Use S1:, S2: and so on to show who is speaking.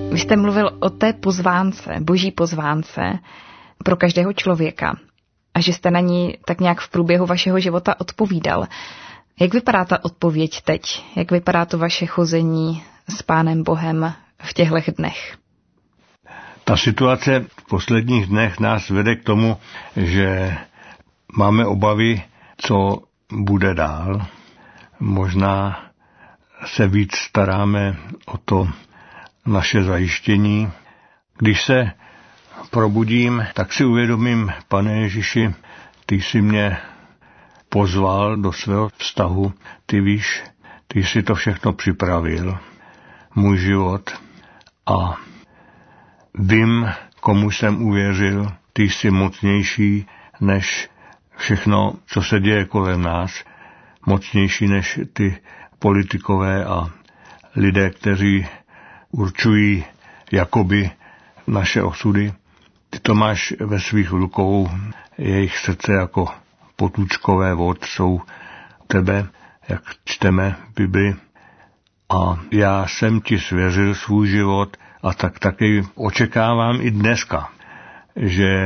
S1: Vy jste mluvil o té pozvánce, boží pozvánce pro každého člověka a že jste na ní tak nějak v průběhu vašeho života odpovídal. Jak vypadá ta odpověď teď? Jak vypadá to vaše chození s Pánem Bohem v těchto dnech?
S2: Ta situace v posledních dnech nás vede k tomu, že máme obavy, co bude dál. Možná se víc staráme o to naše zajištění. Když se probudím, tak si uvědomím, Pane Ježíši, ty jsi mě pozval do svého vztahu, ty víš, ty jsi to všechno připravil, můj život, a vím, komu jsem uvěřil, ty jsi mocnější než všechno, co se děje kolem nás, mocnější než ty politikové a lidé, kteří určují jakoby naše osudy. Ty to máš ve svých rukou, jejich srdce jako potůčkové vod jsou tebe, jak čteme v Bibli. A já jsem ti svěřil svůj život a tak taky očekávám i dneska, že